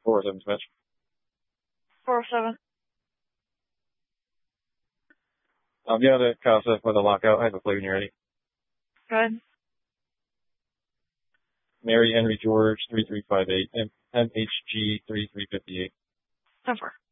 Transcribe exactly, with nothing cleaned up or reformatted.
four oh seven dispatch. four oh seven. Um, yeah, the Casa for the lockout. I have a plate when you're ready. Good. Mary Henry George three three five eight, M H G three three five eight. Over.